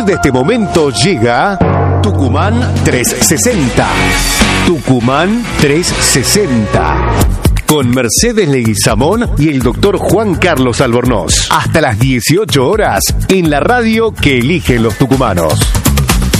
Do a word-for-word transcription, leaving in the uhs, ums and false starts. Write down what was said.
partir de este momento llega Tucumán trescientos sesenta. Tucumán trescientos sesenta. Con Mercedes Leguizamón y el doctor Juan Carlos Albornoz. Hasta las dieciocho horas en la radio que eligen los tucumanos.